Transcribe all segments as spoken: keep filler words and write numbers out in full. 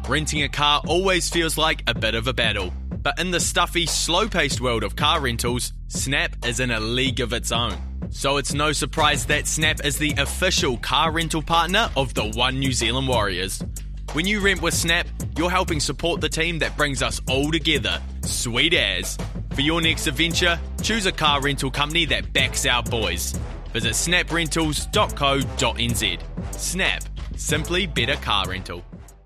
Renting a car always feels like a bit of a battle. But in the stuffy, slow-paced world of car rentals, Snap is in a league of its own. So it's no surprise that Snap is the official car rental partner of the One New Zealand Warriors. When you rent with Snap, you're helping support the team that brings us all together. Sweet as. For your next adventure, choose a car rental company that backs our boys. Visit snap rentals dot co dot n z. Snap. Simply better car rental.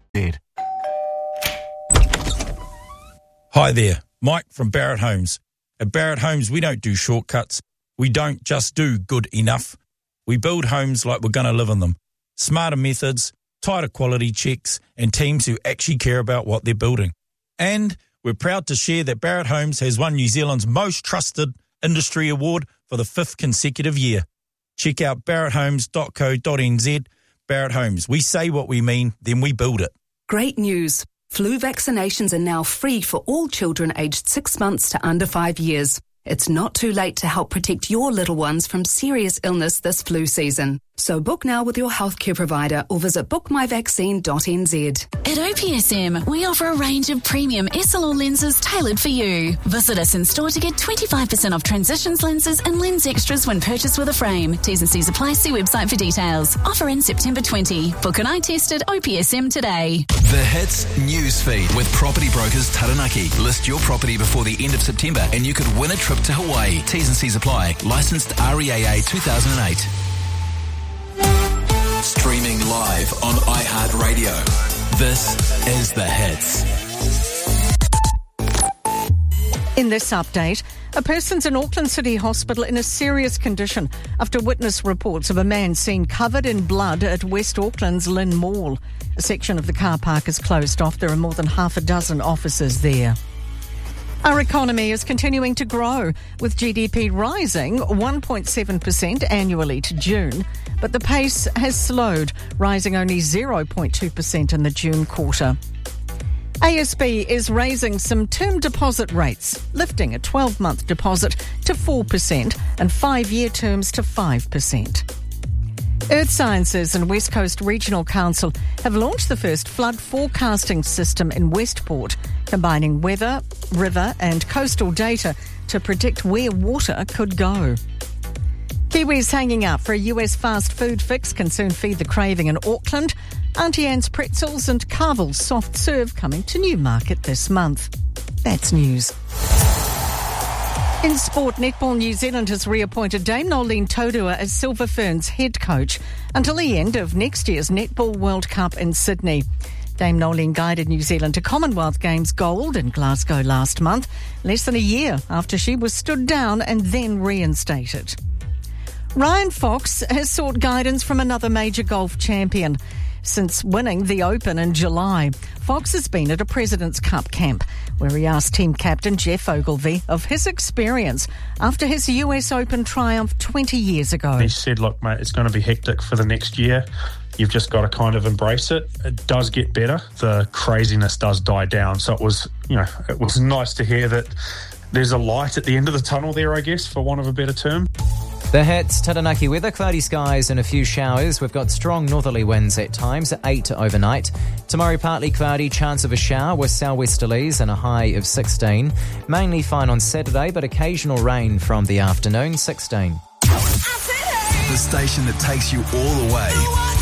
Hi there, Mike from Barrett Homes. At Barrett Homes, we don't do shortcuts. We don't just do good enough. We build homes like we're going to live in them. Smarter methods, tighter quality checks, and teams who actually care about what they're building. And we're proud to share that Barrett Homes has won New Zealand's most trusted industry award for the fifth consecutive year. Check out barrett homes dot co dot n z. Barrett Homes, we say what we mean, then we build it. Great news. Flu vaccinations are now free for all children aged six months to under five years. It's not too late to help protect your little ones from serious illness this flu season. So book now with your healthcare provider or visit book my vaccine dot n z. At O P S M, we offer a range of premium S L R lenses tailored for you. Visit us in store to get twenty-five percent off transitions lenses and lens extras when purchased with a frame. T's and C's apply. See website for details. Offer in September twentieth. Book an eye test at O P S M today. The Hits Newsfeed with Property Brokers Taranaki. List your property before the end of September and you could win a trip to Hawaii. T's and C's apply. Licensed R E A A two thousand eight. Streaming live on iHeartRadio. This is The Hits. In this update, a person's in Auckland City Hospital in a serious condition after witness reports of a man seen covered in blood at West Auckland's Lynn Mall. A section of the car park is closed off. There are more than half a dozen officers there. Our economy is continuing to grow, with G D P rising one point seven percent annually to June, but the pace has slowed, rising only zero point two percent in the June quarter. A S B is raising some term deposit rates, lifting a twelve-month deposit to four percent and five-year terms to five percent. Earth Sciences and West Coast Regional Council have launched the first flood forecasting system in Westport, combining weather, river and coastal data to predict where water could go. Kiwis hanging out for a U S fast food fix can soon feed the craving in Auckland. Auntie Anne's Pretzels and Carvel's Soft Serve coming to Newmarket this month. That's news. In sport, Netball New Zealand has reappointed Dame Nolene Taurua as Silver Ferns head coach until the end of next year's Netball World Cup in Sydney. Dame Nolene guided New Zealand to Commonwealth Games gold in Glasgow last month, less than a year after she was stood down and then reinstated. Ryan Fox has sought guidance from another major golf champion. Since winning the Open in July, Fox has been at a President's Cup camp where he asked team captain Jeff Ogilvy of his experience after his U S Open triumph twenty years ago. He said, look, mate, it's going to be hectic for the next year. You've just got to kind of embrace it. It does get better. The craziness does die down. So it was, you know, it was nice to hear that there's a light at the end of the tunnel there, I guess, for want of a better term. The Hits, Taranaki weather, cloudy skies and a few showers. We've got strong northerly winds at times at eight overnight. Tomorrow partly cloudy, chance of a shower with southwesterlies and a high of sixteen. Mainly fine on Saturday, but occasional rain from the afternoon, sixteen. The station that takes you all the way.